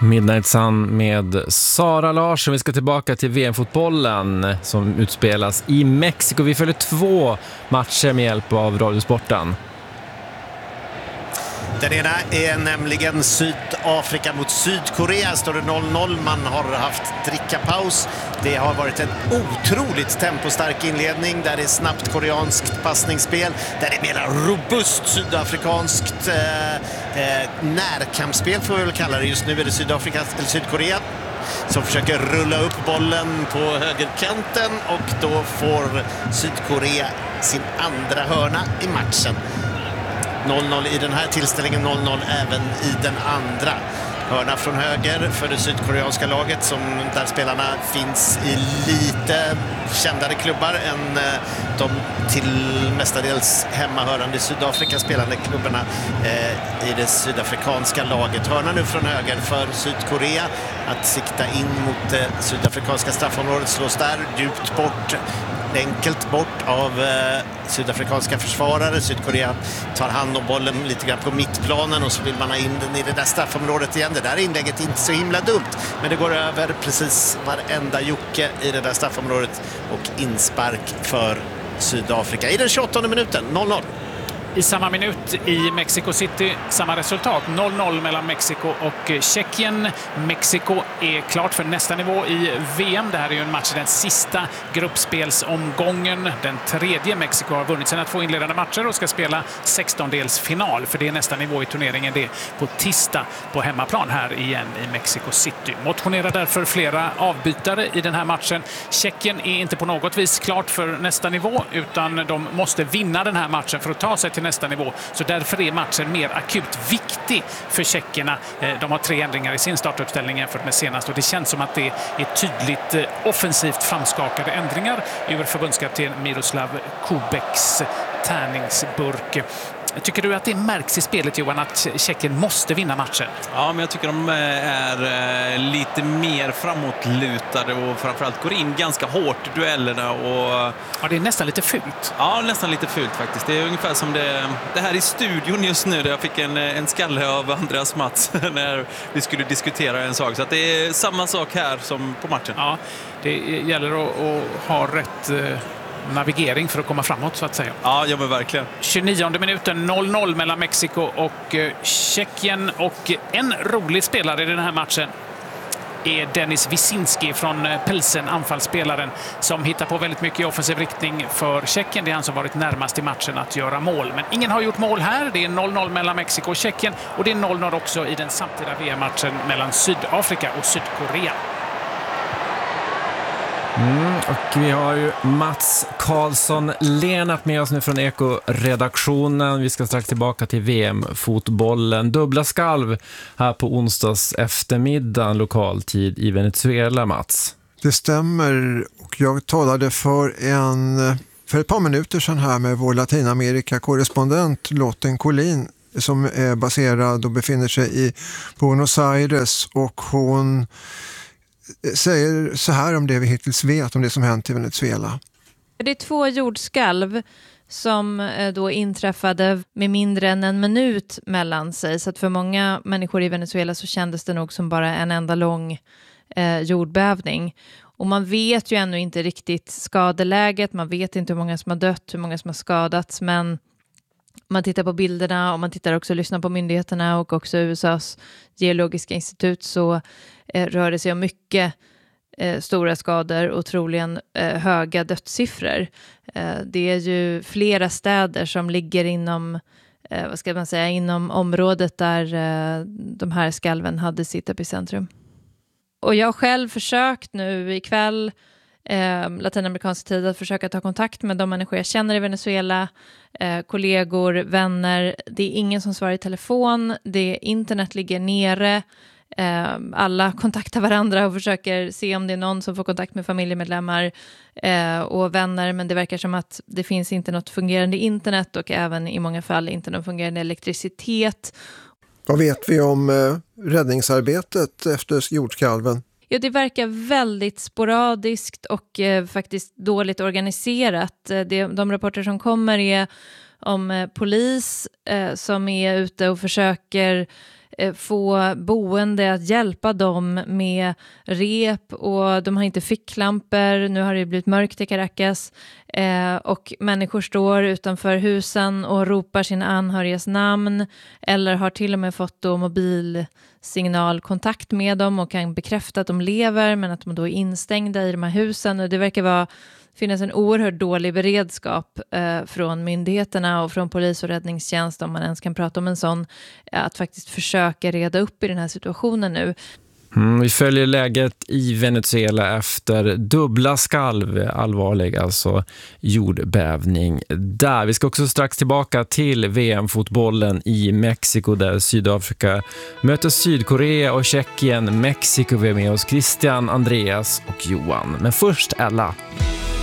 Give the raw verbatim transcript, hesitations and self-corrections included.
Midnight Sun med Sara Larsson. Vi ska tillbaka till V M-fotbollen som utspelas i Mexiko. Vi följer två matcher med hjälp av Radiosporten. Den ena är nämligen Sydafrika mot Sydkorea. Står det noll noll. Man har haft drickapaus. Det har varit en otroligt tempostark inledning där det är snabbt koreanskt passningsspel. Där det är mer robust sydafrikanskt eh, eh, närkampsspel får vi väl kalla det. Just nu är det Sydafrika eller Sydkorea som försöker rulla upp bollen på högerkanten och då får Sydkorea sin andra hörna i matchen. noll noll i den här tillställningen, noll noll även i den andra. Hörna från höger för det sydkoreanska laget som där spelarna finns i lite kändare klubbar än de till mestadels hemmahörande i Sydafrika spelande klubbarna eh, i det sydafrikanska laget. Hörna nu från höger för Sydkorea att sikta in mot det sydafrikanska straffområdet, slås där djupt bort. Enkelt bort av eh, sydafrikanska försvarare. Sydkorea tar hand om bollen lite grann på mittplanen och så vill man ha in den i det där straffområdet igen. Det där inlägget är inte så himla dumt, men det går över precis varenda jocke i det där straffområdet och inspark för Sydafrika i den tjugoåttonde minuten, noll noll. I samma minut i Mexico City, samma resultat, noll noll mellan Mexiko och Tjeckien. Mexiko är klart för nästa nivå i V M. Det här är ju en match i den sista gruppspelsomgången. Den tredje. Mexiko har vunnit sina två inledande matcher och ska spela sextondelsfinal, för det är nästa nivå i turneringen. Det är på tisdag på hemmaplan här igen i Mexico City. Motionerar därför flera avbytare i den här matchen. Tjeckien är inte på något vis klart för nästa nivå, utan de måste vinna den här matchen för att ta sig till nästa nivå. Så därför är matchen mer akut viktig för tjeckerna. De har tre ändringar i sin startuppställning jämfört med senast och det känns som att det är tydligt offensivt framskakade ändringar ur förbundskapten Miroslav Kubeks tärningsburk. Tycker du att det märks i spelet, Johan, att Tjeckien måste vinna matchen? Ja, men jag tycker de är lite mer framåtlutade och framförallt går in ganska hårt i duellerna. Och... Ja, det är nästan lite fult. Ja, nästan lite fult faktiskt. Det är ungefär som det, det här i studion just nu där jag fick en, en skalle av Andreas Mats när vi skulle diskutera en sak. Så att det är samma sak här som på matchen. Ja, det gäller att, att ha rätt navigering för att komma framåt, så att säga. Ja, ja men verkligen. tjugonionde minuten, noll noll mellan Mexiko och Tjeckien. Och en rolig spelare i den här matchen är Denis Wisinski från Pilsen, anfallsspelaren som hittar på väldigt mycket i offensiv riktning för Tjeckien. Det är han som varit närmast i matchen att göra mål. Men ingen har gjort mål här. Det är noll noll mellan Mexiko och Tjeckien och det är noll noll också i den samtida V M-matchen mellan Sydafrika och Sydkorea. Mm, och vi har ju Mats Karlsson Lenart med oss nu från Eko-redaktionen. Vi ska strax tillbaka till V M-fotbollen. Dubbla skalv här på onsdags eftermiddag lokaltid i Venezuela, Mats. Det stämmer, och jag talade för, en, för ett par minuter sedan här med vår Latinamerika-korrespondent Lotten Collin som är baserad och befinner sig i Buenos Aires, och hon säger så här om det vi hittills vet om det som hänt i Venezuela. Det är två jordskalv som då inträffade med mindre än en minut mellan sig. Så att för många människor i Venezuela så kändes det nog som bara en enda lång eh, jordbävning. Och man vet ju ännu inte riktigt skadeläget. Man vet inte hur många som har dött, hur många som har skadats. Men om man tittar på bilderna och man tittar också och lyssnar på myndigheterna och också U S A:s geologiska institut, så eh, rör det sig om mycket eh, stora skador och troligen eh, höga dödssiffror. Eh, det är ju flera städer som ligger inom, eh, vad ska man säga, inom området där eh, de här skalven hade sitt epicentrum. Och jag har själv försökt nu ikväll Eh, latinamerikansk tid att försöka ta kontakt med de människor jag känner i Venezuela, eh, kollegor, vänner. Det är ingen som svarar i telefon, det internet ligger nere, eh, alla kontaktar varandra och försöker se om det är någon som får kontakt med familjemedlemmar eh, och vänner, men det verkar som att det finns inte något fungerande internet och även i många fall inte någon fungerande elektricitet. Vad vet vi om eh, räddningsarbetet efter jordskalven? Ja, det verkar väldigt sporadiskt och eh, faktiskt dåligt organiserat. Eh, det, de rapporter som kommer är om eh, polis eh, som är ute och försöker få boende att hjälpa dem med rep, och de har inte ficklampor. Nu har det blivit mörkt i Caracas eh, och människor står utanför husen och ropar sina anhörigas namn, eller har till och med fått då mobilsignalkontakt med dem och kan bekräfta att de lever, men att de då är instängda i de här husen. Och det verkar vara finnas en oerhört dålig beredskap eh, från myndigheterna och från polis och räddningstjänst, om man ens kan prata om en sån, att faktiskt försöka reda upp i den här situationen nu. Mm, vi följer läget i Venezuela efter dubbla skalv, allvarlig alltså jordbävning där. Vi ska också strax tillbaka till V M-fotbollen i Mexiko där Sydafrika möter Sydkorea och Tjeckien. Mexiko, vi är med oss Christian, Andreas och Johan. Men först Ella.